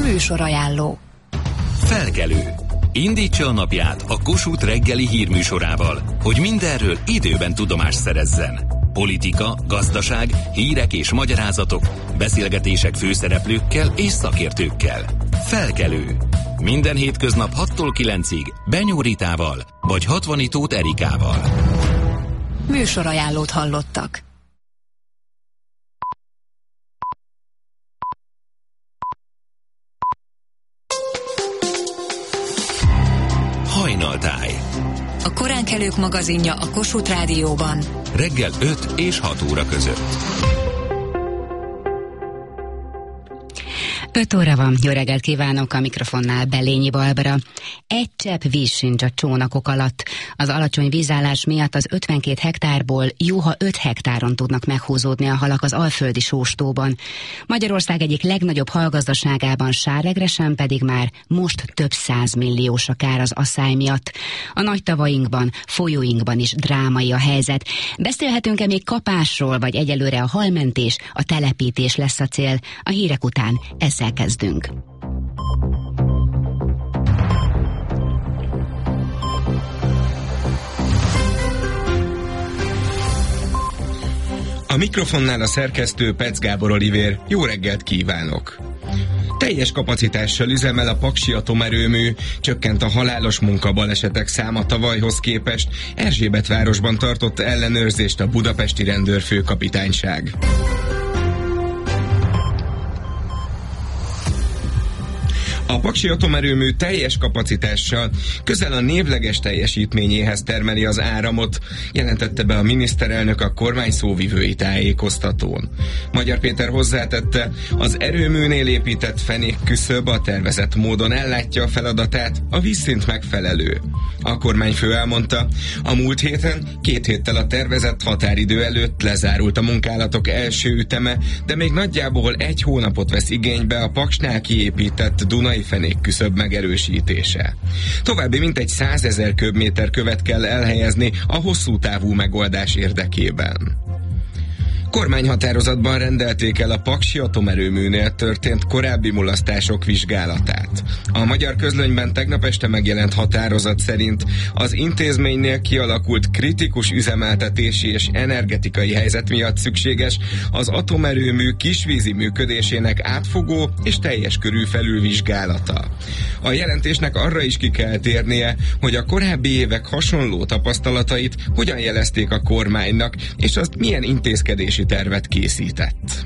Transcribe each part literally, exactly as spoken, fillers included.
Műsorajánló. Felkelő. Indítsa a napját a Kossuth reggeli hírműsorával, hogy mindenről időben tudomást szerezzen. Politika, gazdaság, hírek és magyarázatok, beszélgetések főszereplőkkel és szakértőkkel. Felkelő. Minden hétköznap hattól kilencig Benyó Ritával vagy Hatvani Tóth Erikával. Műsorajánlót hallottak. Hajnaltáj. A koránkelők magazinja a Kossuth Rádióban. Reggel öt és hat óra között. öt óra van, jó reggelt kívánok, a mikrofonnál Belényi Barbara. Egy csepp víz sincs a csónakok alatt. Az alacsony vízállás miatt az ötvenkét hektárból jóha öt hektáron tudnak meghúzódni a halak az alföldi sóstóban. Magyarország egyik legnagyobb halgazdaságában, Sáregresen pedig már most több százmilliós a kár az asszály miatt. A nagy tavainkban, folyóinkban is drámai a helyzet. Beszélhetünk-e még kapásról, vagy egyelőre a halmentés, a telepítés lesz a cél? A hírek után ezzel kezdünk. A mikrofonnál a szerkesztő Pecz Gábor Olivér. Jó reggelt kívánok! Teljes kapacitással üzemel a Paksi atomerőmű, csökkent a halálos munkabalesetek száma tavalyhoz képest, Erzsébetvárosban tartott ellenőrzést a budapesti rendőrfőkapitányság. A Paksi atomerőmű teljes kapacitással közel a névleges teljesítményéhez termeli az áramot, jelentette be a miniszterelnök a kormány szóvivői tájékoztatón. Magyar Péter hozzátette, az erőműnél épített fenékküszöb a tervezett módon ellátja a feladatát, a vízszint megfelelő. A kormányfő elmondta, a múlt héten, két héttel a tervezett határidő előtt lezárult a munkálatok első üteme, de még nagyjából egy hónapot vesz igénybe a Paksnál kiépített Dunai fenékküszöb megerősítése. További mintegy százezer köbméter követ kell elhelyezni a hosszú távú megoldás érdekében. Kormányhatározatban rendelték el a Paksi atomerőműnél történt korábbi mulasztások vizsgálatát. A Magyar Közlönyben tegnap este megjelent határozat szerint az intézménynél kialakult kritikus üzemeltetési és energetikai helyzet miatt szükséges az atomerőmű kisvízi működésének átfogó és teljes körű felülvizsgálata. A jelentésnek arra is ki kell térnie, hogy a korábbi évek hasonló tapasztalatait hogyan jelezték a kormánynak, és azt milyen intézkedés tervet készített.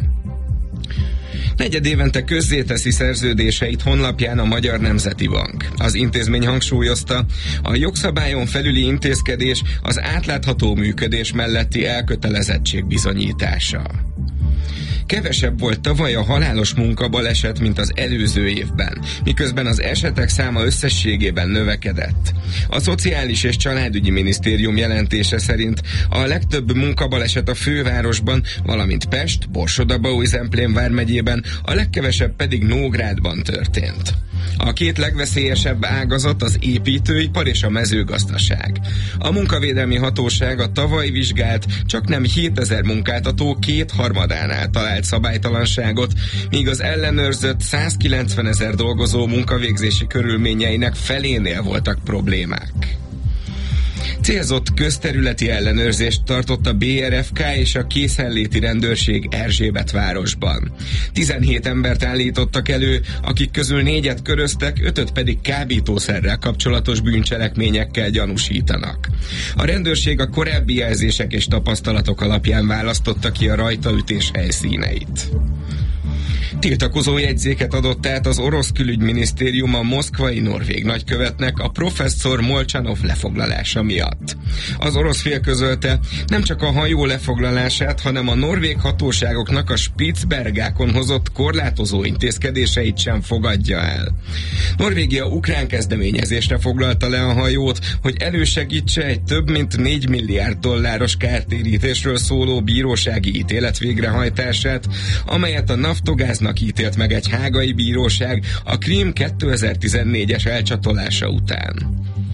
Negyedévente közzéteszi szerződéseit honlapján a Magyar Nemzeti Bank. Az intézmény hangsúlyozta, a jogszabályon felüli intézkedés az átlátható működés melletti elkötelezettség bizonyítása. Kevesebb volt tavaly a halálos munkabaleset, mint az előző évben, miközben az esetek száma összességében növekedett. A Szociális és Családügyi Minisztérium jelentése szerint a legtöbb munkabaleset a fővárosban, valamint Pest, Borsod-Abaúj-Zemplén vármegyében, a legkevesebb pedig Nógrádban történt. A két legveszélyesebb ágazat az építőipar és a mezőgazdaság. A munkavédelmi hatóság a tavaly vizsgált csaknem hétezer munkáltató kétharmadánál talált szabálytalanságot, míg az ellenőrzött százkilencvenezer dolgozó munkavégzési körülményeinek felénél voltak problémák. Célzott közterületi ellenőrzést tartott a bé er ef ká és a készenléti rendőrség Erzsébetvárosban. tizenhét embert állítottak elő, akik közül négyet köröztek, ötöt pedig kábítószerrel kapcsolatos bűncselekményekkel gyanúsítanak. A rendőrség a korábbi jelzések és tapasztalatok alapján választotta ki a rajtaütés helyszíneit. Tiltakozó jegyzéket adott át az orosz külügyminisztérium a moszkvai norvég nagykövetnek a professzor Molchanov lefoglalása miatt. Az orosz fél közölte, nem csak a hajó lefoglalását, hanem a norvég hatóságoknak a Spitsbergákon hozott korlátozó intézkedéseit sem fogadja el. Norvégia ukrán kezdeményezésre foglalta le a hajót, hogy elősegítse egy több mint négy milliárd dolláros kártérítésről szóló bírósági ítélet végrehajtását, amelyet a Naftogáznak ítélt meg egy hágai bíróság a Krím kétezer-tizennégyes elcsatolása után.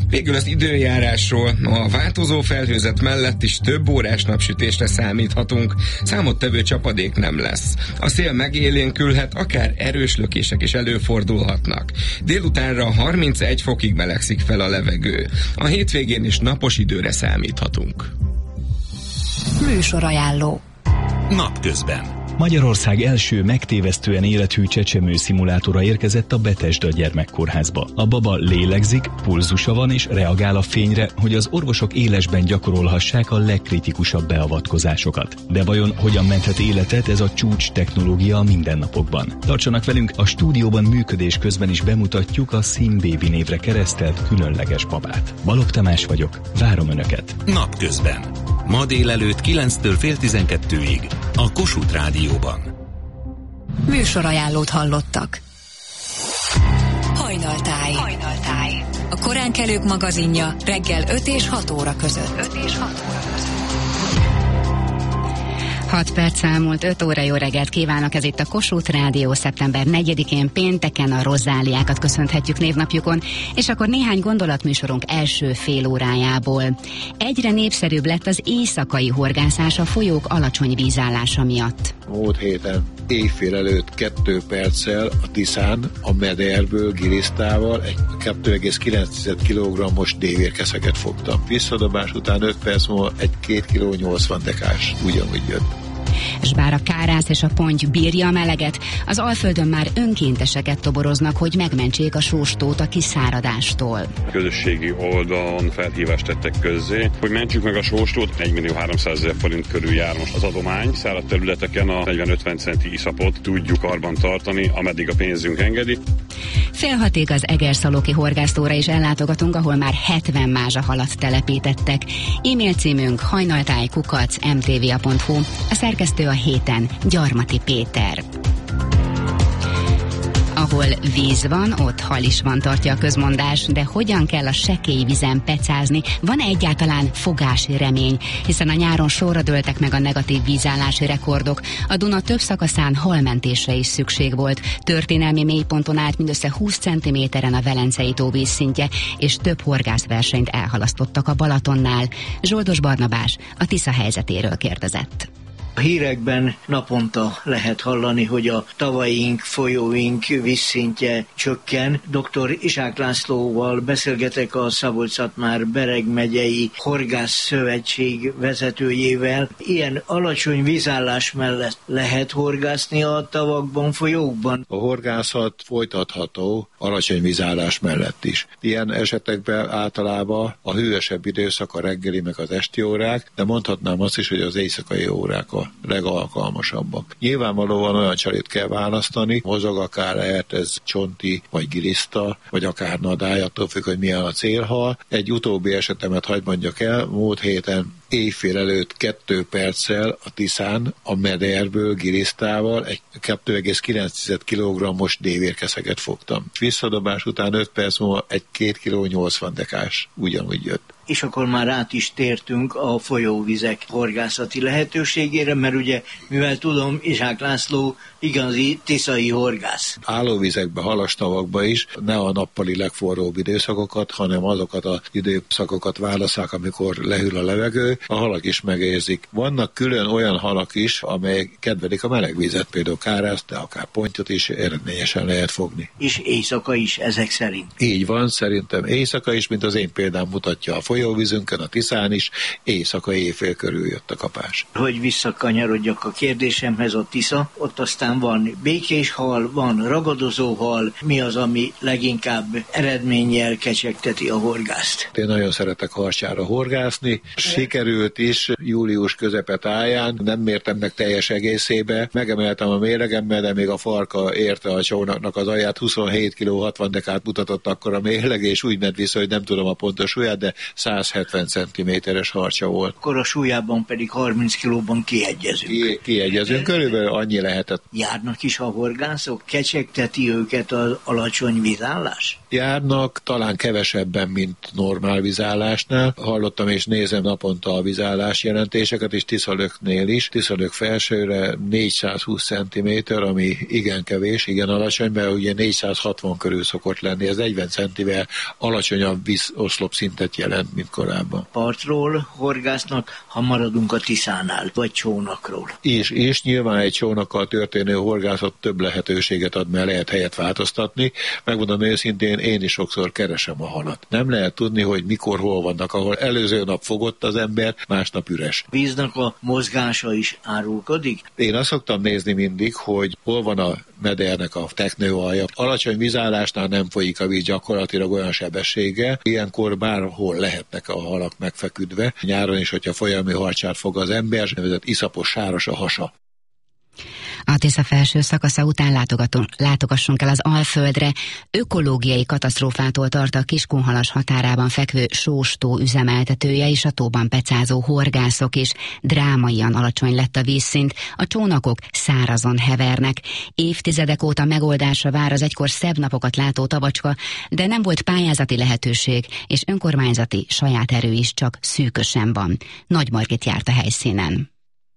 Végül az időjárásról. A változó felhőzet mellett is több órás napsütésre számíthatunk, számottevő csapadék nem lesz. A szél megélénkülhet, akár erős lökések is előfordulhatnak. Délutánra harmincegy fokig melegszik fel a levegő. A hétvégén is napos időre számíthatunk. Műsorajánló. Napközben. Magyarország első megtévesztően élethű csecsemő szimulátora érkezett a Bethesda gyermekkórházba. A baba lélegzik, pulzusa van és reagál a fényre, hogy az orvosok élesben gyakorolhassák a legkritikusabb beavatkozásokat. De vajon hogyan menthet életet ez a csúcs technológia a mindennapokban? Tartsanak velünk, a stúdióban működés közben is bemutatjuk a Színbébi névre keresztelt különleges babát. Balogh Tamás vagyok, várom Önöket. Napközben. Ma délelőtt kilenctől fél tizenkettőig a Kossuth Rádióban. Műsorajánlót hallottak. Hajnaltáj. Hajnaltáj. A koránkelők magazinja reggel öt és hat óra között. öt és hat óra között. hat perc elmúlt, öt óra, jó reggelt kívánok, ez itt a Kossuth Rádió, szeptember negyedikén pénteken a Rozáliákat köszönhetjük névnapjukon, és akkor néhány gondolatműsorunk első fél órájából. Egyre népszerűbb lett az éjszakai horgászás a folyók alacsony vízállása miatt. Múlt héten éjfél előtt kettő perccel a Tiszán a mederből gilisztával egy kettő egész kilenc kilogrammos dévérkeszeget fogtam. Visszadobás után öt perc múlva egy két kiló nyolcvan dekás ugyanúgy jött. És bár a kárász és a ponty bírja a meleget, az Alföldön már önkénteseket toboroznak, hogy megmentsék a sóstót a kiszáradástól. Közösségi oldalon felhívást tettek közzé, hogy mentsük meg a sóstót. egy millió háromszázezer forint körül jár most az adomány. Száradt területeken a negyven-ötven centi iszapot tudjuk karban tartani, ameddig a pénzünk engedi. Fél hatig az Egerszalóki horgásztóra is ellátogatunk, ahol már hetven mázsahalat telepítettek. E-mail címünk hajnaltáj kukac em té vé á pont hu. A szerkesztő a héten Gyarmati Péter. Ahol víz van, ott hal is van, tartja a közmondás, de hogyan kell a sekély vizen pecázni? Van-e egyáltalán fogási remény? Hiszen a nyáron sorra dőltek meg a negatív vízállási rekordok. A Duna több szakaszán halmentésre is szükség volt. Történelmi mélyponton állt mindössze húsz centiméteren a Velencei tó vízszintje, és több horgászversenyt elhalasztottak a Balatonnál. Zsoldos Barnabás a Tisza helyzetéről kérdezett. A hírekben naponta lehet hallani, hogy a tavaink, folyóink vízszintje csökken. doktor Izsák Lászlóval beszélgetek, a Szabolcs-Szatmár-Bereg megyei horgászszövetség vezetőjével. Ilyen alacsony vízállás mellett lehet horgászni a tavakban, folyókban? A horgászat folytatható alacsony vízállás mellett is. Ilyen esetekben általában a hűvösebb időszak a reggeli meg az esti órák, de mondhatnám azt is, hogy az éjszakai órák a legalkalmasabbak. Nyilvánvalóan olyan csalit kell választani, mozog akár lehet ez csonti, vagy giliszta, vagy akár nadály, attól függ, hogy milyen a célhal. Egy utóbbi esetemet hadd mondjak el, múlt héten éjfél előtt kettő perccel a Tiszán a mederből gilisztával egy kettő egész kilenc kilogrammos dévérkeszeget fogtam. Visszadobás után öt perc múlva egy két kiló nyolcvan dekás ugyanúgy jött. És akkor már át is tértünk a folyóvizek horgászati lehetőségére, mert ugye, mivel tudom, Izsák László igazi tiszai horgász. Állóvizekbe, halastavakba is ne a nappali legforróbb időszakokat, hanem azokat az időszakokat válasszák, amikor lehűl a levegő, a halak is megérzik. Vannak külön olyan halak is, amelyek kedvelik a meleg vizet, például kárászt, de akár pontyot is eredményesen lehet fogni. És éjszaka is ezek szerint? Így van, szerintem éjszaka is, mint az én példám mutatja a folyóvízünkön, a Tiszán is, éjszaka éjfél körül jött a kapás. Hogy visszakanyarodjak a kérdésemhez, a Tisza, ott aztán van békéshal, van ragadozóhal, mi az, ami leginkább eredménnyel kecsegteti a horgászt? Én nagyon szeretek harcsára horgászni, sikerült is július közepe táján, nem mértem meg teljes egészébe, megemeltem a méregemmel, de még a farka érte a csónaknak az alját, huszonhét kiló hatvan dekát mutatott akkor a mérleg, és úgy ment vissza, hogy nem tudom a pontos súlyát, de száz hetven centiméteres harcsa volt. Akkor a súlyában pedig harminc kilóban kiegyezünk. Ki, kiegyezünk, körülbelül annyi lehetett. Járnak is a horgászok? Kecsegteti őket az alacsony vízállás? Járnak, talán kevesebben, mint normál vízállásnál. Hallottam és nézem naponta a vizálás jelentéseket is Tiszalöknél is. Tiszalök felsőre négyszázhúsz centiméter, ami igen kevés, igen alacsony, mert ugye négyszázhatvan körül szokott lenni. Ez negyven centivel alacsonyabb vízoszlop szintet jelent, mint korábban. Partról horgásznak, ha maradunk a Tiszánál, vagy csónakról. És, és nyilván egy csónakkal történő horgászat több lehetőséget ad, mert lehet helyet változtatni. Megmondom őszintén, én is sokszor keresem a halat. Nem lehet tudni, hogy mikor, hol vannak, ahol előző nap fogott az ember, másnap üres. Víznek a mozgása is árulkodik? Én azt szoktam nézni mindig, hogy hol van a medernek a teknőalja. Alacsony vízállásnál nem folyik a víz gyakorlatilag olyan sebességgel. Ilyenkor bárhol lehetnek a halak megfeküdve. Nyáron is, hogyha folyami harcsát fog az ember, nevezett iszapos sáros a hasa. A Tisza felső szakasza után látogassunk el az Alföldre. Ökológiai katasztrófától tart a Kiskunhalas határában fekvő sóstó üzemeltetője, és a tóban pecázó horgászok is. Drámaian alacsony lett a vízszint, a csónakok szárazon hevernek. Évtizedek óta megoldásra vár az egykor szebb napokat látó Tabacska, de nem volt pályázati lehetőség, és önkormányzati saját erő is csak szűkösen van. Nagy Margit járt a helyszínen.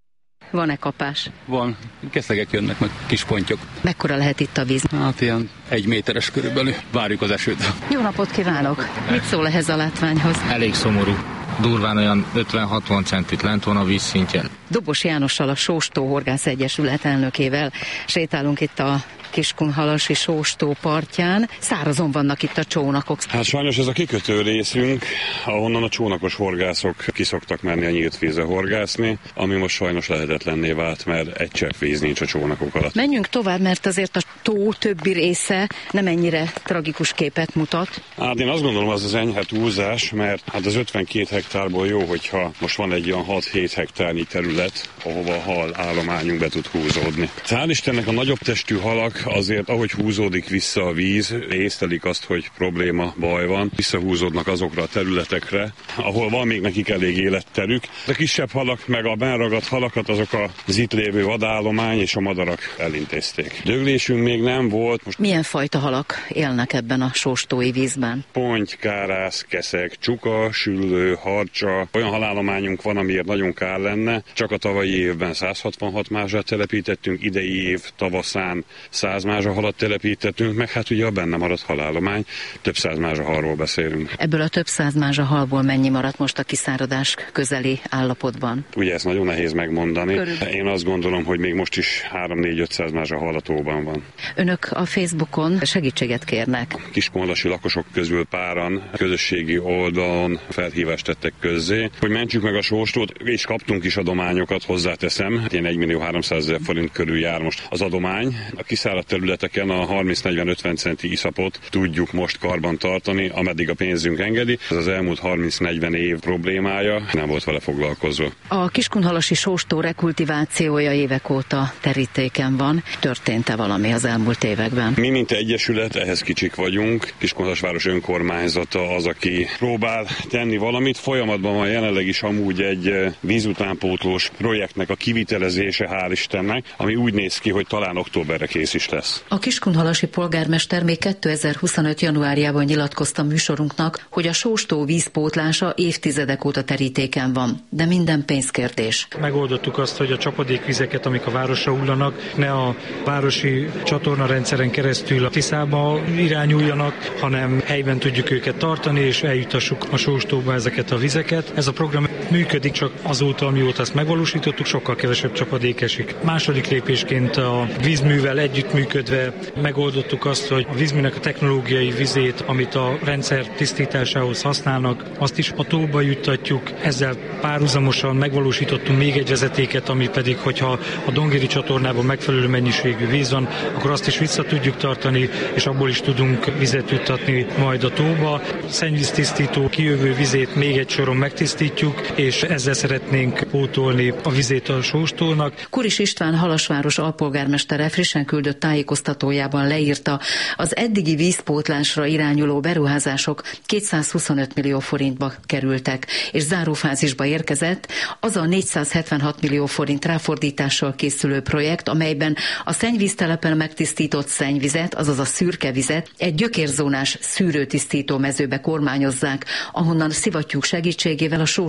Van-e kapás? Van. Keszegek jönnek, meg kis pontyok. Mekkora lehet itt a víz? Hát ilyen egy méteres körülbelül. Várjuk az esőt. Jó napot kívánok! Mit szól ehhez a látványhoz? Elég szomorú. Durván olyan ötven-hatvan centit lent van a vízszintje. Dobos Jánossal, a Sóstó Horgász Egyesület elnökével sétálunk itt a Kiskunhalasi sóstó partján. Szárazon vannak itt a csónakok. Hát sajnos ez a kikötő részünk, ahonnan a csónakos horgászok kiszoktak menni a nyílt vízre horgászni, ami most sajnos lehetetlenné vált, mert egy csepp víz nincs a csónakok alatt. Menjünk tovább, mert azért a tó többi része nem ennyire tragikus képet mutat. Hát én azt gondolom, az az enyhe túlzás, mert hát az ötvenkét hektárból jó, hogyha most van egy olyan hat-hét hektárnyi terület, ahova a hal állományunk be tud húzódni. Hál' Istennek a nagyobb testű halak azért, ahogy húzódik vissza a víz, észlelik azt, hogy probléma, baj van, visszahúzódnak azokra a területekre, ahol van még nekik elég életterük. A kisebb halak, meg a benragadt halakat, azok az itt lévő vadállomány és a madarak elintézték. Döglésünk még nem volt. Most milyen fajta halak élnek ebben a sóstói vízben? Ponty, kárász, keszeg, csuka, süllő, harcsa. Olyan halállományunk van, amiért nagyon kár lenne. Csak a tavalyi évben száz hatvanhat mázsát telepítettünk, idei év tavaszán száz mázsahalat telepítettünk, meg hát ugye a benne maradt halállomány, több száz mázsahalról beszélünk. Ebből a több száz mázsahalból mennyi maradt most a kiszáradás közeli állapotban? Ugye ezt nagyon nehéz megmondani. Körülbelül. Én azt gondolom, hogy még most is három-négy-ötszáz mázsahal a tóban van. Önök a Facebookon segítséget kérnek. A kiskunhalasi lakosok közül páran közösségi oldalon felhívást tettek közzé, hogy mentsük meg a sóstót, és kaptunk is adományokat, hozzáteszem. Ilyen egymillió háromszázezer forint körül jár most az adomány. A kiszáradt területeken a harminc-negyven-ötven centi iszapot tudjuk most karban tartani, ameddig a pénzünk engedi. Ez az elmúlt harminc-negyven év problémája, nem volt vele foglalkozva. A Kiskunhalasi sóstó rekultivációja évek óta terítéken van. Történt-e valami az elmúlt években? Mi, mint egyesület, ehhez kicsik vagyunk. Kiskunhalasváros önkormányzata az, aki próbál tenni valamit. Folyamatban van jelenleg is amúgy egy vízutánpótlós projektnek a kivitelezése, hál' Istennek, ami úgy néz ki, hogy talán októberre kész is lesz. A kiskunhalasi polgármester még kétezer-huszonöt januárjában nyilatkozta műsorunknak, hogy a sóstó vízpótlása évtizedek óta terítéken van, de minden pénzkérdés. Megoldottuk azt, hogy a csapadékvizeket, amik a városra hullanak, ne a városi csatornarendszeren keresztül a Tiszába irányuljanak, hanem helyben tudjuk őket tartani, és eljutassuk a sóstóba ezeket a vizeket. Ez a program működik, csak azóta, amióta ezt megvalósítottuk, sokkal kevesebb csapadék esik. Második lépésként a vízművel együttműködve megoldottuk azt, hogy a vízműnek a technológiai vizét, amit a rendszer tisztításához használnak, azt is a tóba juttatjuk. Ezzel párhuzamosan megvalósítottunk még egy vezetéket, ami pedig, hogyha a Dongeri csatornában megfelelő mennyiségű víz van, akkor azt is vissza tudjuk tartani, és abból is tudunk vizet juttatni majd a tóba. Szennyvíztisztító kijövő vizét még egy soron megtisztítjuk, és ezzel szeretnénk pótolni a vizét a sóstónak. Kuris István Halasváros alpolgármestere frissen küldött tájékoztatójában leírta, az eddigi vízpótlásra irányuló beruházások kétszázhuszonöt millió forintba kerültek, és zárófázisba érkezett az a négyszázhetvenhat millió forint ráfordítással készülő projekt, amelyben a szennyvíztelepen megtisztított szennyvizet, azaz a szürke vizet egy gyökérzónás szűrőtisztító mezőbe kormányozzák, ahonnan szivattyúk segítségével a sóstóig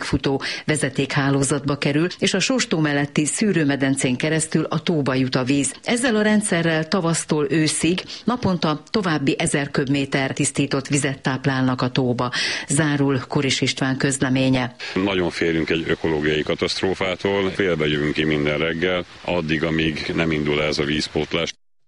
végigfutó vezetékhálózatba kerül, és a Sóstó melletti szűrőmedencén keresztül a tóba jut a víz. Ezzel a rendszerrel tavasztól őszig naponta további ezer köbméter tisztított vizet táplálnak a tóba. Zárul Koris István közleménye. Nagyon félünk egy ökológiai katasztrófától, félbe jövünk ki minden reggel, addig, amíg nem indul ez a vízpótlás.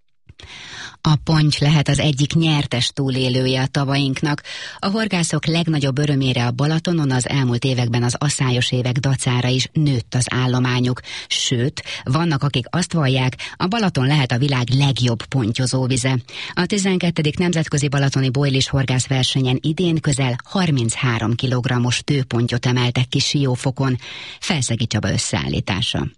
A ponty lehet az egyik nyertes túlélője a tavainknak. A horgászok legnagyobb örömére a Balatonon az elmúlt években az aszályos évek dacára is nőtt az állományuk. Sőt, vannak, akik azt vallják, a Balaton lehet a világ legjobb pontyozóvize. A tizenkettedik nemzetközi balatoni bojlis horgászversenyen idén közel harminchárom kilogrammos tőpontyot emeltek ki Siófokon. Felszegi Csaba összeállítása.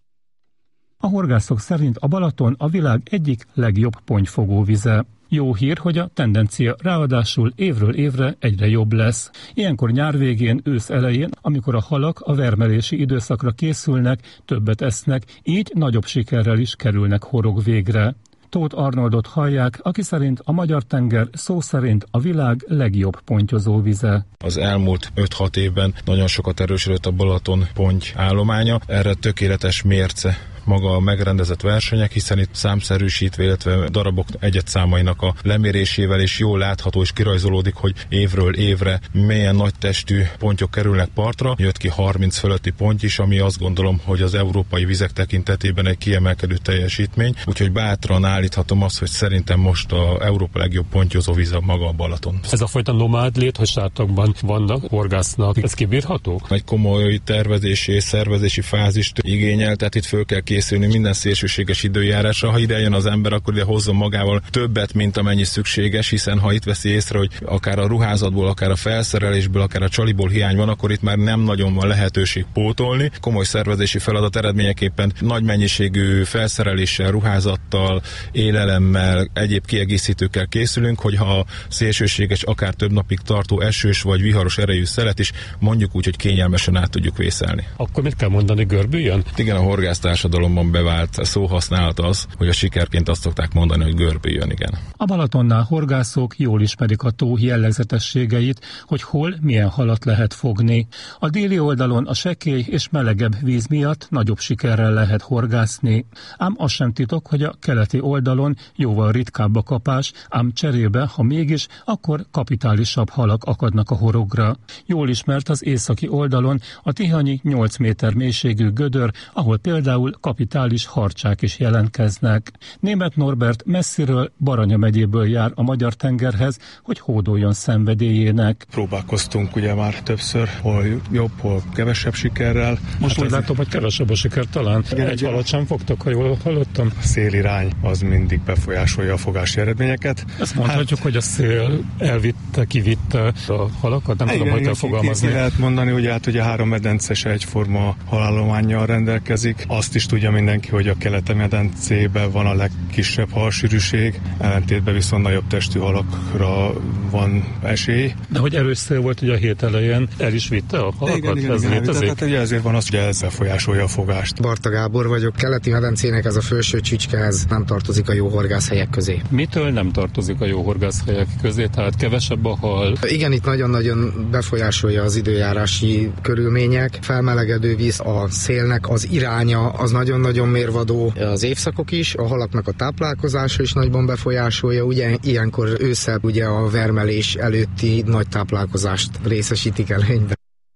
A horgászok szerint a Balaton a világ egyik legjobb pontyfogóvize. Jó hír, hogy a tendencia ráadásul évről évre egyre jobb lesz. Ilyenkor nyár végén, ősz elején, amikor a halak a vermelési időszakra készülnek, többet esznek, így nagyobb sikerrel is kerülnek horog végre. Tóth Arnoldot hallják, aki szerint a Magyar-tenger szó szerint a világ legjobb pontyozóvize. Az elmúlt öt-hat évben nagyon sokat erősödött a Balaton ponty állománya, erre tökéletes mérce maga a megrendezett versenyek, hiszen itt számszerűsítve, illetve darabok egyet számainak a lemérésével is jól látható és kirajzolódik, hogy évről évre milyen nagy testű pontyok kerülnek partra. Jött ki harminc fölötti ponty is, ami azt gondolom, hogy az európai vizek tekintetében egy kiemelkedő teljesítmény, úgyhogy bátran állíthatom azt, hogy szerintem most a Európa legjobb pontyozó víz a maga a Balaton. Ez a fajta nomád lét, hogy sátrakban vannak, horgásznak, ez kibírható? Egy komoly tervezési és szervezési fázist igényel, tehát itt föl kell készülni minden szélsőséges időjárásra. Ha ide jön az ember, akkor ide hozzon magával többet, mint amennyi szükséges, hiszen ha itt veszi észre, hogy akár a ruházatból, akár a felszerelésből, akár a csaliból hiány van, akkor itt már nem nagyon van lehetőség pótolni. Komoly szervezési feladat eredményeképpen nagy mennyiségű felszereléssel, ruházattal, élelemmel, egyéb kiegészítőkkel készülünk, hogyha szélsőséges, akár több napig tartó esős vagy viharos erejű szelet is, mondjuk úgy, hogy kényelmesen át tudjuk vészelni. Akkor mit kell mondani, görbüljön? Igen, a horgásztársadalomban bevált szóhasználat az, hogy a sikerként azt szokták mondani, hogy görbüljön, igen. A Balatonnál horgászok jól ismerik a tó jellegzetességeit, hogy hol milyen halat lehet fogni. A déli oldalon a sekély és melegebb víz miatt nagyobb sikerrel lehet horgászni. Ám az sem titok, hogy a keleti oldalon jóval ritkább a kapás, ám cserébe, ha mégis, akkor kapitálisabb halak akadnak a horogra. Jól ismert az északi oldalon a tihanyi nyolc méter mélységű gödör, ahol például kapitális harcsák is jelentkeznek. Németh Norbert messziről, Baranya megyéből jár a Magyar-tengerhez, hogy hódoljon szenvedélyének. Próbálkoztunk ugye már többször, hol jobb, hol kevesebb sikerrel. Most hát úgy látom, hogy kevesebb a siker talán. Igen, egy halat sem fogtok, ha jól hallottam. A szélirány az mindig befolyásolja a fogási eredményeket. Ezt mondhatjuk, hát, hogy a szél elvitte, kivitte a halakat? Nem igen, tudom, hogy kell fogalmazni. Lehet mondani, hogy hát ugye három medences egyforma halállománnyal rendelkezik. Azt is tudja mindenki, hogy a keleti medencében van a legkisebb halsűrűség, ellentétben viszont nagyobb testű halakra van esély. De hogy erős szél volt ugye a hét elején, el is vitte a halakat? Igen, igen, ez igen, létezik? Tehát ugye ezért van az, hogy ez befolyásolja a fogást. Barta Gábor vagyok, keleti medencének ez a felső csücskehez nem tartozik a jó horgászhelyek közé. Mitől nem tartozik a jó horgászhelyek közé? Tehát kevesebb a hal? Igen, itt nagyon-nagyon befolyásolja az időjárási körülmények. Felmelegedő víz, a szélnek az iránya az nagyon-nagyon mérvadó. Az évszakok is, a halaknak a táplálkozása is nagyban befolyásolja. Ugye ilyenkor ősszel ugye a vermelés előtti nagy táplálkozást részesítik előnyben.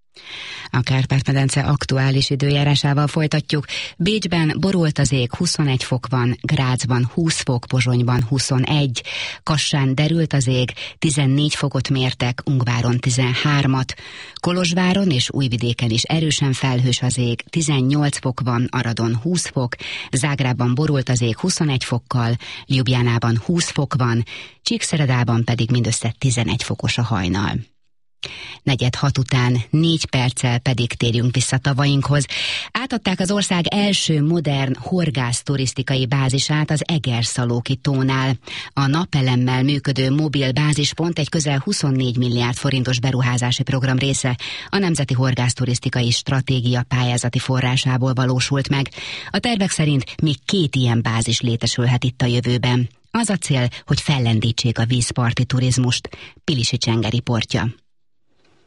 A Kárpát-medence aktuális időjárásával folytatjuk. Bécsben borult az ég, huszonegy fok van, Grazban húsz fok, Pozsonyban huszonegy, Kassán derült az ég, tizennégy fokot mértek, Ungváron tizenhármat, Kolozsváron és Újvidéken is erősen felhős az ég, tizennyolc fok van, Aradon húsz fok, Zágrában borult az ég huszonegy fokkal, Ljubljánában húsz fok van, Csíkszeredában pedig mindössze tizenegy fokos a hajnal. Negyed hat után négy perccel pedig térjünk vissza tavainkhoz. Átadták az ország első modern horgász turisztikai bázisát az Egerszalóki tónál. A napelemmel működő mobil bázispont egy közel huszonnégy milliárd forintos beruházási program része, a Nemzeti Horgászturisztikai Stratégia pályázati forrásából valósult meg. A tervek szerint még két ilyen bázis létesülhet itt a jövőben. Az a cél, hogy fellendítsék a vízparti turizmust. Pilisi Csengeri portja.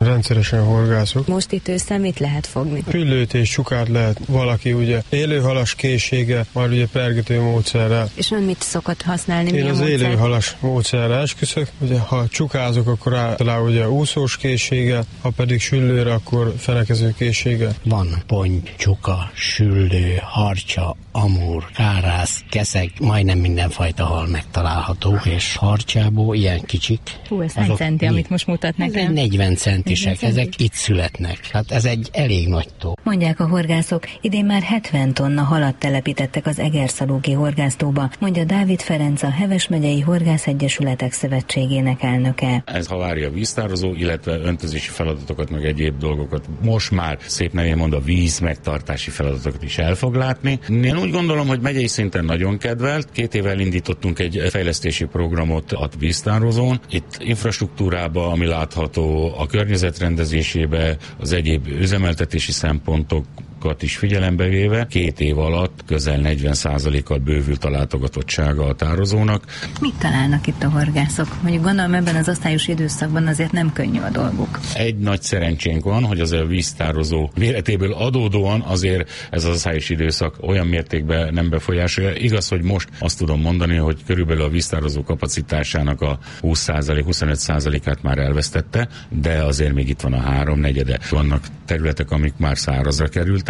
Rendszeresen horgászok. Most itt ősszel mit lehet fogni? Püllőt és csukát lehet. Valaki ugye élőhalas készsége, majd ugye pergető módszerrel. És ön mit szokott használni? Én mi az módszer? élőhalas módszerrel esküszök. Ugye, ha csukázok, akkor általában ugye úszós készsége, ha pedig süllőre, akkor fenekező készsége. Van ponty, csuka, süllő, harcsa, amúr, kárász, keszeg, majdnem mindenfajta hal megtalálható, és harcsából ilyen kicsik. Hú, ez hány centi, amit most mutat nekem? negyven centisek, ezek itt születnek. Hát ez egy elég nagy tó. Mondják a horgászok, idén már hetven tonna halat telepítettek az Egerszalóki horgásztóba, mondja Dávid Ferenc, a Heves megyei Horgászegyesületek Szövetségének elnöke. Ez ha várja a víztározó, illetve öntözési feladatokat, meg egyéb dolgokat. Most már szép nevén mond a víz megtartási feladatokat is el fog látni. Én úgy gondolom, hogy megyei szinten nagyon kedvelt. Két évvel indítottunk egy fejlesztési programot a víztározón. Itt infrastruktúrába, ami látható, a környezetrendezésébe, az egyéb üzemeltetési szempontok is figyelembe véve, két év alatt közel negyven százalékkal bővült a látogatottsága a tározónak. Mit találnak itt a horgászok? Mondjuk gondolom ebben az osztályos időszakban azért nem könnyű a dolguk. Egy nagy szerencsénk van, hogy az a víztározó méretéből adódóan azért ez az osztályos időszak olyan mértékben nem befolyásolja. Igaz, hogy most azt tudom mondani, hogy körülbelül a víztározó kapacitásának a húsz százalék, huszonöt százalékát már elvesztette, de azért még itt van a háromnegyede. Vannak területek, amik már szárazra kerültek,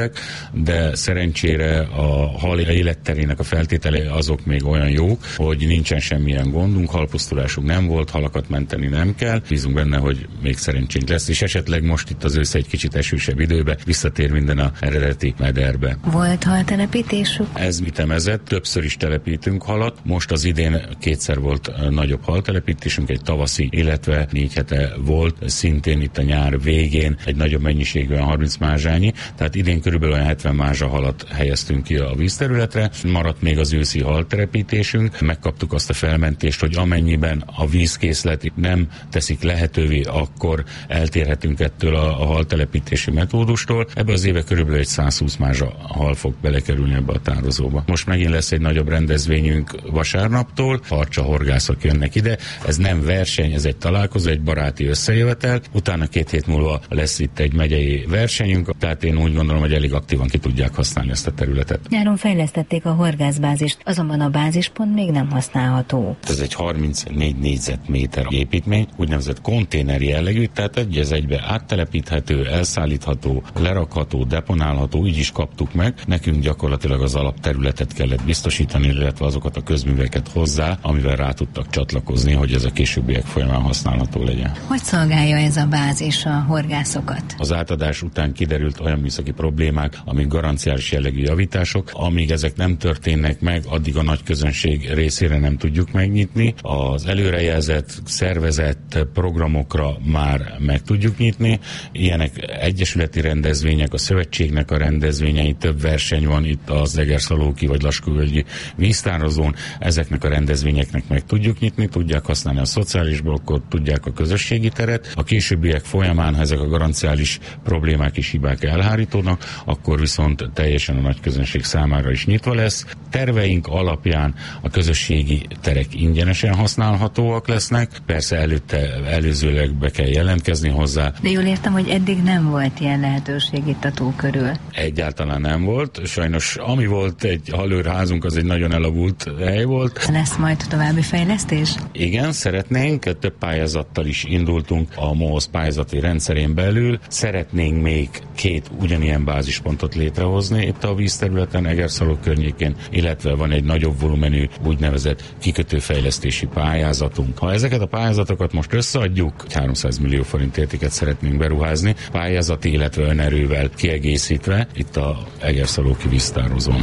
de szerencsére a hal életterének a feltételei azok még olyan jók, hogy nincsen semmilyen gondunk, halpusztulásunk nem volt, halakat menteni nem kell. Bízunk benne, hogy még szerencsénk lesz, és esetleg most itt az ősz egy kicsit esősebb időbe visszatér minden a eredeti mederbe. Volt haltelepítésük? Ez ütemezett, többször is telepítünk halat. Most az idén kétszer volt nagyobb haltelepítésünk, egy tavaszi, illetve négy hete volt, szintén itt a nyár végén egy nagyobb mennyiségű, harminc mázsányi, tehát idén körülbelül olyan hetven mázsa halat helyeztünk ki a vízterületre. Maradt még az őszi haltelepítésünk. Megkaptuk azt a felmentést, hogy amennyiben a vízkészlet nem teszik lehetővé, akkor eltérhetünk ettől a, a haltelepítési metódustól. Ebbe az éve körülbelül egy száz húsz mázsa hal fog belekerülni ebbe a tározóba. Most megint lesz egy nagyobb rendezvényünk vasárnaptól. Harcsa horgászok jönnek ide. Ez nem verseny, ez egy találkozó, egy baráti összejövetel. Utána két hét múlva lesz itt egy megyei versenyünk. Tehát én úgy gondolom, hogy elég aktívan ki tudják használni ezt a területet. Nyáron fejlesztették a horgászbázist, azonban a bázispont még nem használható. Ez egy harmincnégy négyzetméter építmény, úgynevezett konténer jellegű, tehát egy az egybe áttelepíthető, elszállítható, lerakható, deponálható, így is kaptuk meg. Nekünk gyakorlatilag az alapterületet kellett biztosítani, illetve azokat a közműveket hozzá, amivel rá tudtak csatlakozni, hogy ez a későbbiek folyamán használható legyen. Hogy szolgálja ez a bázis a horgászokat? Az átadás után kiderült olyan műszaki problémák, amik garanciális jellegű javítások. Amíg ezek nem történnek meg, addig a nagy közönség részére nem tudjuk megnyitni. Az előrejelzett, szervezett programokra már meg tudjuk nyitni. Ilyenek egyesületi rendezvények, a szövetségnek a rendezvényei, több verseny van itt az Egerszalóki vagy Laskóvölgyi víztározón. Ezeknek a rendezvényeknek meg tudjuk nyitni, tudják használni a szociális blokkot, tudják a közösségi teret. A későbbiek folyamán, ha ezek a garanciális problémák és hibák elhárítódnak, akkor viszont teljesen a nagy közönség számára is nyitva lesz. Terveink alapján a közösségi terek ingyenesen használhatóak lesznek. Persze előtte előzőleg be kell jelentkezni hozzá. De jól értem, hogy eddig nem volt ilyen lehetőség itt a tó körül. Egyáltalán nem volt. Sajnos ami volt egy halőrházunk, az egy nagyon elavult hely volt. Lesz majd további fejlesztés? Igen, szeretnénk. Több pályázattal is indultunk a MOHOSZ pályázati rendszerén belül. Szeretnénk még két ugyanilyen bázispontot létrehozni itt a vízterületen, Egerszaló környékén, illetve van egy nagyobb volumenű úgynevezett kikötőfejlesztési pályázatunk. Ha ezeket a pályázatokat most összeadjuk, háromszáz millió forint értéket szeretnénk beruházni, pályázati, illetve önerővel kiegészítve itt a Egerszalóki víztározón.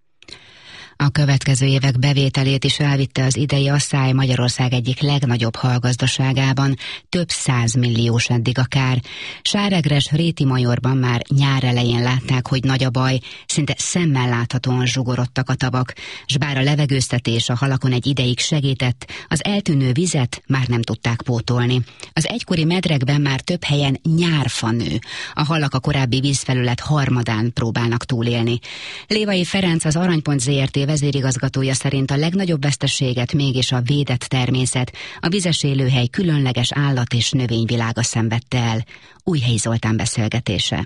A következő évek bevételét is elvitte az idei asszály Magyarország egyik legnagyobb halgazdaságában, több százmilliós eddig a kár. Sáregres Réti Majorban már nyár elején látták, hogy nagy a baj, szinte szemmel láthatóan zsugorodtak a tavak, s bár a levegőztetés a halakon egy ideig segített, az eltűnő vizet már nem tudták pótolni. Az egykori medrekben már több helyen nyárfa nő. A halak a korábbi vízfelület harmadán próbálnak túlélni. Lévai Ferenc, az Aranypont Zé Er Té vezérigazgatója szerint a legnagyobb veszteséget mégis a védett természet, a vizes élőhely különleges állat- és növényvilága szenvedte el. Újhelyi Zoltán beszélgetése.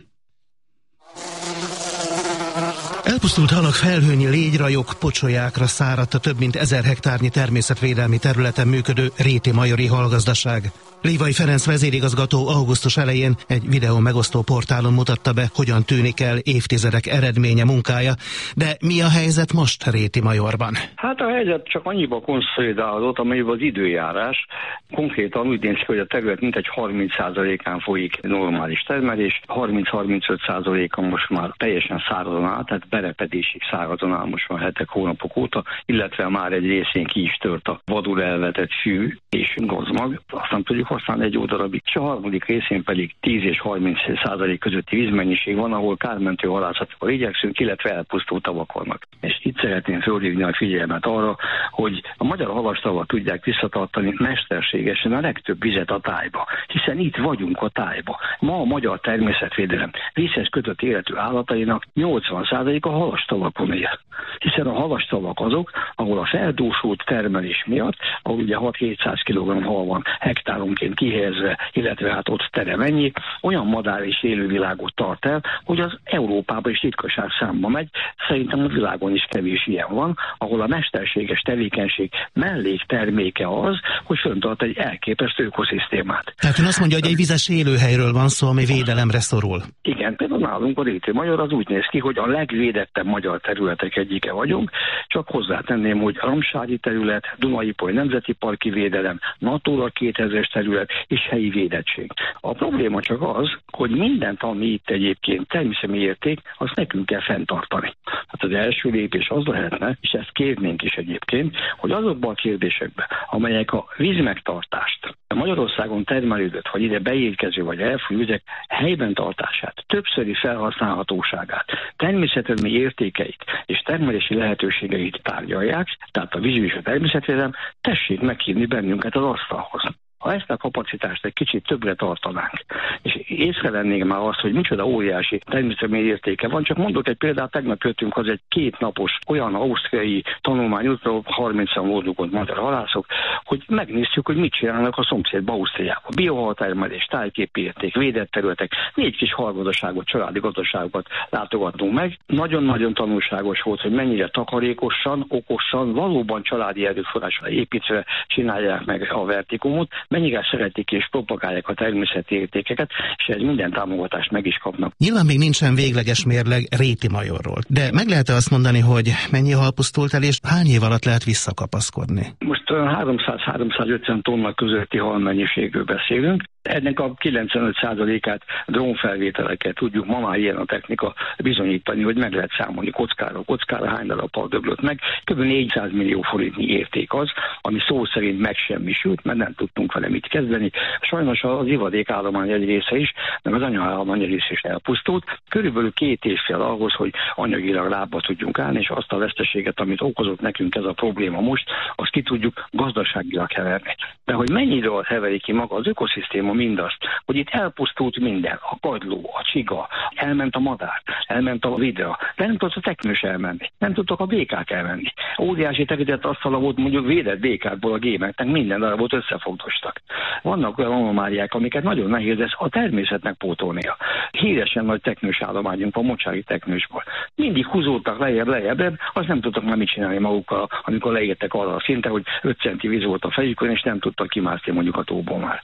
Elpusztult halak, felhőnyi légyrajok, pocsolyákra száradt a több mint ezer hektárnyi természetvédelmi területen működő Réti Majori Hallgazdaság. Lévai Ferenc vezérigazgató augusztus elején egy videó megosztó portálon mutatta be, hogyan tűnik el évtizedek eredménye munkája, de mi a helyzet most Réti Majorban? Hát a helyzet csak annyiba konszolidálódott, amelyben az időjárás konkrétan úgy néz ki, hogy a terület mintegy harminc százalékán folyik normális termelés, harminc-harmincöt százaléka most már teljesen szárazon áll, tehát berepedésig szárazon áll most már hetek, hónapok óta, illetve már egy részén ki is tört a vadul elvetett fű és gazmag, aztán tudjuk használni egy jó darabig. És a harmadik részén pedig tíz és harminc százalék közötti vízmennyiség van, ahol kármentő halászatokkal igyekszünk, illetve elpusztult tavak vannak. És itt szeretném fölhívni a figyelmet arra, hogy a magyar halastavak tudják visszatartani mesterségesen a legtöbb vizet a tájba, hiszen itt vagyunk a tájba. Ma a magyar természetvédelem vízhez kötött életű állatainak nyolcvan százaléka a halastavakon él. Hiszen a halastavak azok, ahol a feldúsult termelés miatt, ahol ugye hat-hétszáz kilogramm hal van hektáronként kihelyezve, illetve hát ott terem ennyi, olyan madár és élővilágot tart el, hogy az Európában is ritkaság számba megy. Szerintem a világon is kevés ilyen van, ahol a mesterséges tevékenység mellékterméke az, hogy föntart egy elképesztő ökoszisztémát. Tehát ön azt mondja, hogy egy vizes élőhelyről van szó, ami védelemre szorul. Igen, például nálunk a Réti Major az úgy néz ki, hogy a legvédettebb magyar területek egyike vagyunk, csak hozzátenném, hogy Ramsári terület, Duna-Ipoly Nemzeti Parki védelem, Natura kétezres terület és helyi védettség. A probléma csak az, hogy mindent, ami itt egyébként természeti érték, azt nekünk kell fenntartani. Hát az első lépés az lehetne, és ezt kérnénk is egyébként, hogy azokban a kérdésekben, amelyek a vízmegtartást, a Magyarországon termelődött, vagy ide beérkező, vagy elfújó vizek helyben tartását, többszöri felhasználhatóságát, természetvédelmi értékeit és termelési lehetőségeit tárgyalják, tehát a vízügy és a természetvédelem, tessék meghívni bennünket az asztalhoz. Ha ezt a kapacitást egy kicsit többre tartanánk, és észrevennénk már azt, hogy micsoda óriási természetvédelmi értéke van, csak mondok egy példát, tegnap jöttünk az egy kétnapos olyan ausztriai tanulmányútra, harmincan voltunk ott magyar halászok, hogy megnéztük, hogy mit csinálnak a szomszédban Ausztriában. Biohaltermelés, tájképi érték, védett területek, négy kis halgazdaságot, családi gazdaságokat látogattunk meg. Nagyon-nagyon tanulságos volt, hogy mennyire takarékosan, okosan, valóban családi erőforrásra építve csinálják meg a vertikumot, mennyire szeretik és propagálják a természeti értékeket, és ez minden támogatást meg is kapnak. Nyilván még nincsen végleges mérleg Réti Majorról, de meg lehet-e azt mondani, hogy mennyi hal pusztult el, és hány év alatt lehet visszakapaszkodni? Most háromszáz-háromszázötven tonna közötti halmennyiségről beszélünk. Ennek a kilencvenöt százalékát drónfelvételekkel tudjuk, ma már ilyen a technika bizonyítani, hogy meg lehet számolni kockára, kockára hány darab hal döglött meg. Kb. négyszáz millió forintnyi érték az, ami szó szerint megsemmisült, mert nem tudtunk vele mit kezdeni. Sajnos az ivadékállomány egy része is, meg az anyaállomány egy része is elpusztult. Körülbelül két év kell ahhoz, hogy anyagilag lábba tudjunk állni, és azt a veszteséget, amit okozott nekünk ez a probléma most, azt ki tudjuk gazdaságilag heverni. De hogy mennyire heveri ki maga az ökoszisztéma mindazt, hogy itt elpusztult minden, a kagyló, a csiga, elment a madár, elment a vidra, de nem tudott a teknős elmenni, nem tudtak a békák elmenni. Óriási tekintet asztala volt mondjuk védett békákból a gémeknek, minden darabot összefogdostak. Vannak olyan anomáliák, amiket nagyon nehéz ez a természetnek pótolnia. Híresen nagy teknős állományunk a mocsári teknősból. Mindig húzódtak lejjebb, lejjebb, azt nem tudtak már mit csinálni magukkal, amikor leértek arra a szintre, hogy öt centi víz volt a fejükön, és nem tudtak kimászni mondjuk a tóból már.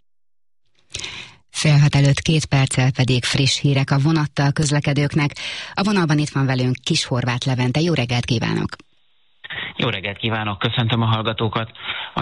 Fél hat előtt két perccel pedig friss hírek a vonattal közlekedőknek. A vonalban itt van velünk Kis Horváth Levente. Jó reggelt kívánok! Jó reggelt kívánok, köszöntöm a hallgatókat!